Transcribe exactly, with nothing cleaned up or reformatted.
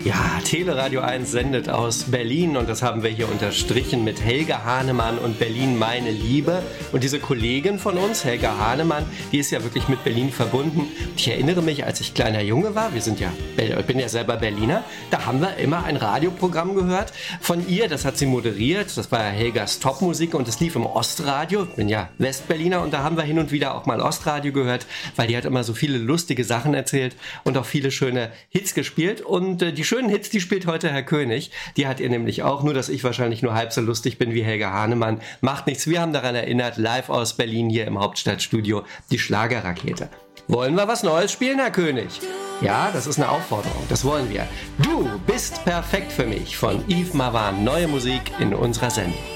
Ja, Teleradio eins sendet aus Berlin und das haben wir hier unterstrichen mit Helga Hahnemann und Berlin meine Liebe. Und diese Kollegin von uns, Helga Hahnemann, die ist ja wirklich mit Berlin verbunden. Ich erinnere mich, als ich kleiner Junge war, wir sind ja, ich bin ja selber Berliner, da haben wir immer ein Radioprogramm gehört von ihr, das hat sie moderiert, das war Helgas Topmusik und es lief im Ostradio, ich bin ja Westberliner und da haben wir hin und wieder auch mal Ostradio gehört, weil die hat immer so viele lustige Sachen erzählt und auch viele schöne Hits gespielt und äh, die schönen Hits, die spielt heute Herr König. Die hat ihr nämlich auch, nur dass ich wahrscheinlich nur halb so lustig bin wie Helga Hahnemann. Macht nichts, wir haben daran erinnert, live aus Berlin hier im Hauptstadtstudio, die Schlagerrakete. Wollen wir was Neues spielen, Herr König? Ja, das ist eine Aufforderung, das wollen wir. Du bist perfekt für mich von Yves Mavan, neue Musik in unserer Sendung.